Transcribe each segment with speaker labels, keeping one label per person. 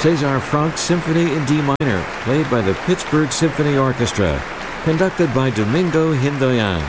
Speaker 1: César Franck Symphony in D minor, played by the Pittsburgh Symphony Orchestra, conducted by Domingo Hindoyan.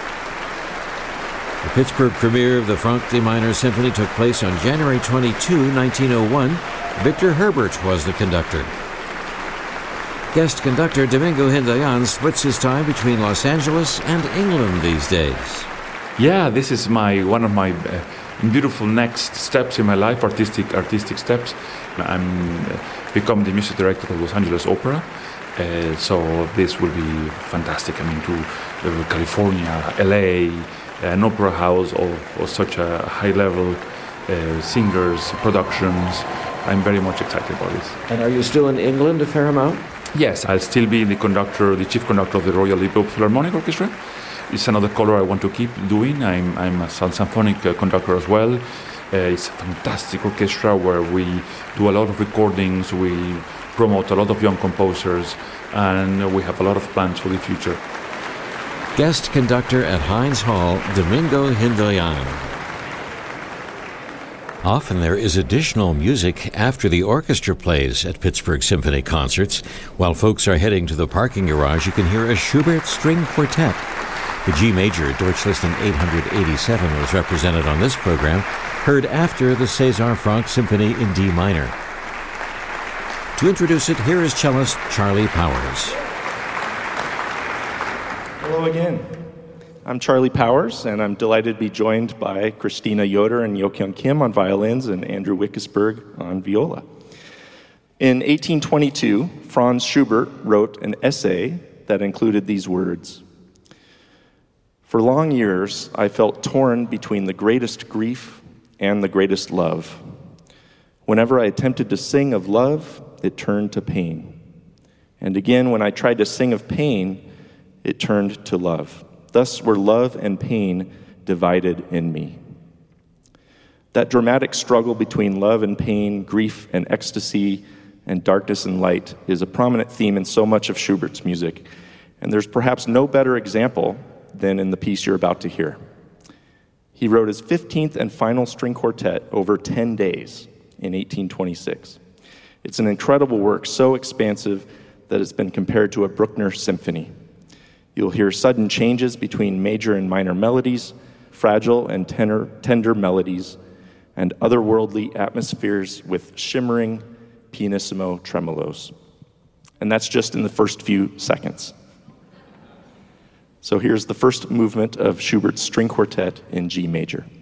Speaker 1: The Pittsburgh premiere of the Franck D minor symphony took place on January 22, 1901. Victor Herbert was the conductor. Guest conductor Domingo Hindoyan splits his time between Los Angeles and England these days.
Speaker 2: Yeah, this is one of my beautiful next steps in my life, artistic steps. I'm become the music director of Los Angeles Opera, so this will be fantastic. I mean, to California, LA, an opera house of such a high level singers, productions. I'm very much excited about this.
Speaker 1: And are you still in England a fair amount?
Speaker 2: Yes, I'll still be the chief conductor of the Royal Liverpool Philharmonic Orchestra. It's another color I want to keep doing. I'm a symphonic conductor as well. It's a fantastic orchestra where we do a lot of recordings, we promote a lot of young composers, and we have a lot of plans for the future.
Speaker 1: Guest conductor at Heinz Hall, Domingo Hindoyan. Often there is additional music after the orchestra plays at Pittsburgh Symphony concerts. While folks are heading to the parking garage, you can hear a Schubert string quartet. The G major, Deutschlisting 887, was represented on this program, heard after the César Franck Symphony in D minor. To introduce it, here is cellist Charlie Powers.
Speaker 3: Hello again. I'm Charlie Powers, and I'm delighted to be joined by Christina Yoder and Yo-Kyung Kim on violins and Andrew Wickesberg on viola. In 1822, Franz Schubert wrote an essay that included these words: "For long years, I felt torn between the greatest grief and the greatest love. Whenever I attempted to sing of love, it turned to pain. And again, when I tried to sing of pain, it turned to love. Thus were love and pain divided in me." That dramatic struggle between love and pain, grief and ecstasy, and darkness and light is a prominent theme in so much of Schubert's music. And there's perhaps no better example than in the piece you're about to hear. He wrote his 15th and final string quartet over 10 days in 1826. It's an incredible work, so expansive that it's been compared to a Bruckner symphony. You'll hear sudden changes between major and minor melodies, fragile and tender melodies, and otherworldly atmospheres with shimmering pianissimo tremolos. And that's just in the first few seconds. So here's the first movement of Schubert's string quartet in G major.